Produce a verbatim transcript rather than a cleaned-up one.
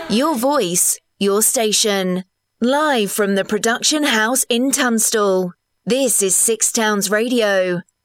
Your voice, your station. Live from the production house in Tunstall. This is Six Towns Radio.